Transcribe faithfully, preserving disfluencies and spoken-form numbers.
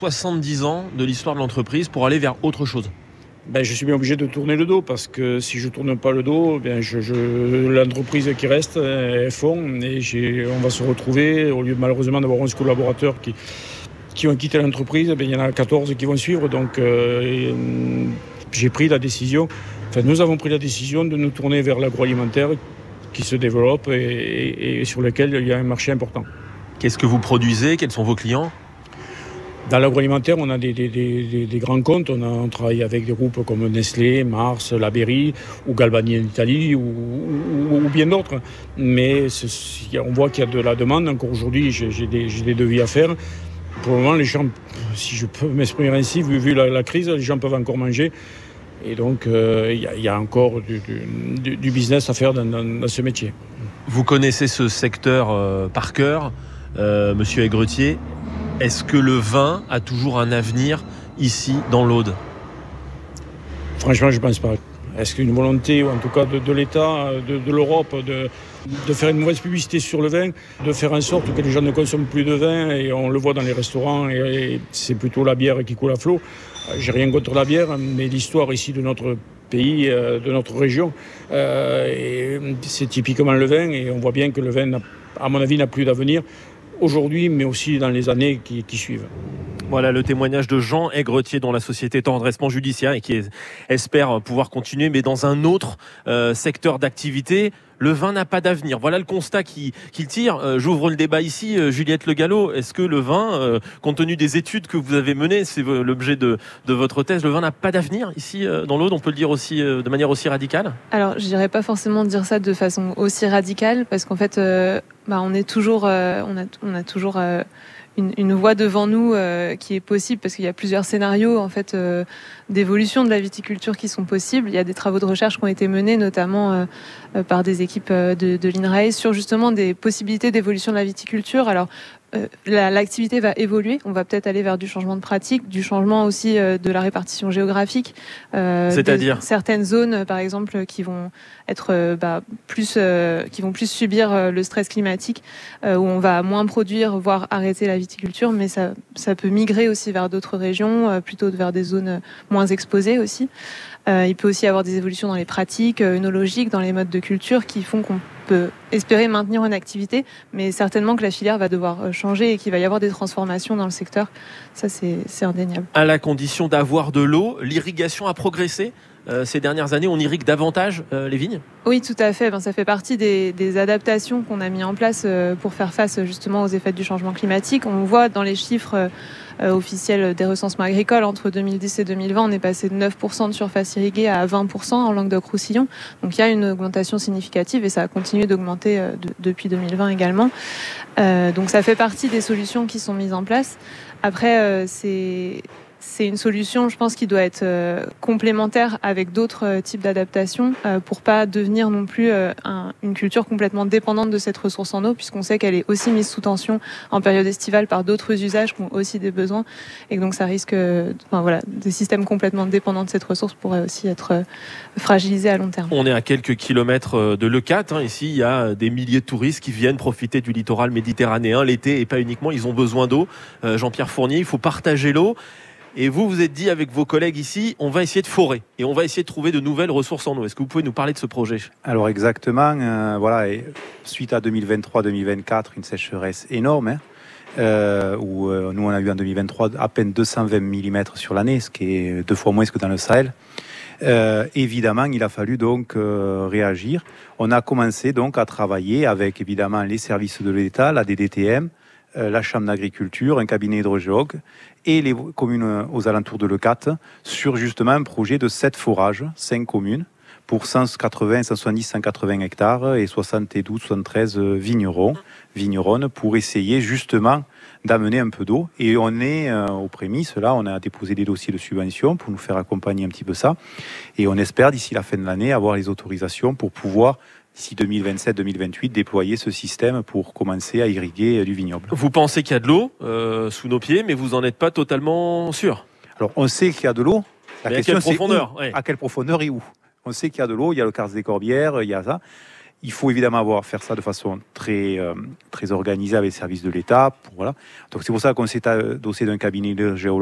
soixante-dix ans de l'histoire de l'entreprise pour aller vers autre chose. Ben, je suis bien obligé de tourner le dos parce que si je ne tourne pas le dos, ben je, je, l'entreprise qui reste, elle fond et j'ai, on va se retrouver, au lieu de malheureusement d'avoir onze collaborateurs qui, qui ont quitté l'entreprise, ben, il y en a quatorze qui vont suivre. Donc euh, et, j'ai pris la décision, enfin nous avons pris la décision de nous tourner vers l'agroalimentaire qui se développe et, et, et sur lequel il y a un marché important. Qu'est-ce que vous produisez? Quels sont vos clients? Dans l'agroalimentaire, on a des, des, des, des grands comptes. On, a, on travaille avec des groupes comme Nestlé, Mars, La Berry ou Galbani en Italie ou, ou, ou bien d'autres. Mais on voit qu'il y a de la demande. Encore aujourd'hui, j'ai, j'ai, des, j'ai des devis à faire. Pour le moment, les gens, si je peux m'exprimer ainsi, vu, vu la, la crise, les gens peuvent encore manger. Et donc, euh, il y, a, il y a encore du, du, du business à faire dans, dans, dans ce métier. Vous connaissez ce secteur euh, par cœur, euh, Monsieur Aigretier. Est-ce que le vin a toujours un avenir ici, dans l'Aude? Franchement, je ne pense pas. Est-ce qu'une volonté, ou en tout cas de, de l'État, de, de l'Europe, de, de faire une mauvaise publicité sur le vin, de faire en sorte que les gens ne consomment plus de vin, et on le voit dans les restaurants, et, et c'est plutôt la bière qui coule à flot. J'ai rien contre la bière, mais l'histoire ici de notre pays, de notre région, euh, et c'est typiquement le vin, et on voit bien que le vin, à mon avis, n'a plus d'avenir. Aujourd'hui, mais aussi dans les années qui, qui suivent. Voilà le témoignage de Jean Aigretier, dont la société est en redressement judiciaire et qui espère pouvoir continuer, mais dans un autre euh, secteur d'activité. Le vin n'a pas d'avenir. Voilà le constat qu'il, qu'il tire. Euh, j'ouvre le débat ici. Euh, Juliette Le Gallo, est-ce que le vin, euh, compte tenu des études que vous avez menées, c'est l'objet de, de votre thèse, le vin n'a pas d'avenir ici euh, dans l'Aude? On peut le dire aussi euh, de manière aussi radicale? Alors, je dirais pas forcément dire ça de façon aussi radicale, parce qu'en fait, euh, bah, on est toujours, euh, on a, on a toujours. Euh, Une, une voie devant nous euh, qui est possible, parce qu'il y a plusieurs scénarios en fait euh, d'évolution de la viticulture qui sont possibles. Il y a des travaux de recherche qui ont été menés notamment euh, euh, par des équipes euh, de, de l'INRAE sur justement des possibilités d'évolution de la viticulture. Alors euh, la, l'activité va évoluer, on va peut-être aller vers du changement de pratique, du changement aussi euh, de la répartition géographique. Euh, C'est-à-dire des, certaines zones par exemple qui vont être euh, bah, plus, euh, qui vont plus subir euh, le stress climatique, euh, où on va moins produire, voire arrêter la viticulture, mais ça, ça peut migrer aussi vers d'autres régions, euh, plutôt vers des zones moins exposées aussi. Euh, il peut aussi y avoir des évolutions dans les pratiques euh, œnologiques, dans les modes de culture qui font qu'on peut espérer maintenir une activité, mais certainement que la filière va devoir changer et qu'il va y avoir des transformations dans le secteur. Ça, c'est, c'est indéniable. À la condition d'avoir de l'eau, l'irrigation a progressé. Euh, ces dernières années, on irrigue davantage euh, les vignes? Oui, tout à fait. Ben, ça fait partie des, des adaptations qu'on a mis en place euh, pour faire face justement aux effets du changement climatique. On voit dans les chiffres euh, officiels des recensements agricoles, entre deux mille dix et deux mille vingt, on est passé de neuf pour cent de surface irriguée à vingt pour cent en Languedoc-Roussillon. Donc il y a une augmentation significative et ça a continué d'augmenter euh, de, depuis deux mille vingt également. Euh, donc ça fait partie des solutions qui sont mises en place. Après, euh, c'est... C'est une solution, je pense, qui doit être euh, complémentaire avec d'autres euh, types d'adaptations euh, pour pas devenir non plus euh, un, une culture complètement dépendante de cette ressource en eau, puisqu'on sait qu'elle est aussi mise sous tension en période estivale par d'autres usages qui ont aussi des besoins. Et donc ça risque, euh, enfin, voilà, des systèmes complètement dépendants de cette ressource pourraient aussi être euh, fragilisés à long terme. On est à quelques kilomètres de Leucate. Hein. Ici, il y a des milliers de touristes qui viennent profiter du littoral méditerranéen l'été et pas uniquement. Ils ont besoin d'eau. Euh, Jean-Pierre Fournier, il faut partager l'eau. Et vous, vous êtes dit avec vos collègues ici, on va essayer de forer et on va essayer de trouver de nouvelles ressources en eau. Est-ce que vous pouvez nous parler de ce projet? Alors exactement, euh, voilà, et suite à deux mille vingt-trois deux mille vingt-quatre, une sécheresse énorme, hein, euh, où euh, nous on a eu en deux mille vingt-trois à peine deux cent vingt millimètres sur l'année, ce qui est deux fois moins que dans le Sahel. Euh, évidemment, il a fallu donc euh, réagir. On a commencé donc à travailler avec évidemment les services de l'État, la D D T M, la Chambre d'agriculture, un cabinet hydrogéologue et les communes aux alentours de Leucate sur justement un projet de sept forages, cinq communes, pour cent quatre-vingts, cent soixante-dix, cent quatre-vingts hectares et soixante-douze, soixante-treize vignerons, vigneronnes pour essayer justement d'amener un peu d'eau. Et on est euh, aux prémices, là, on a déposé des dossiers de subvention pour nous faire accompagner un petit peu ça. Et on espère d'ici la fin de l'année avoir les autorisations pour pouvoir d'ici deux mille vingt-sept deux mille vingt-huit, déployer ce système pour commencer à irriguer du vignoble. Vous pensez qu'il y a de l'eau euh, sous nos pieds, mais vous n'en êtes pas totalement sûr? Alors, on sait qu'il y a de l'eau. La mais question, à quelle profondeur? c'est où, ouais. À quelle profondeur et où? On sait qu'il y a de l'eau, il y a le Quars des Corbières, il y a ça. il faut évidemment avoir, faire ça de façon très, euh, très organisée avec les services de l'État. Pour, voilà. Donc c'est pour ça qu'on s'est adossé d'un cabinet de géologue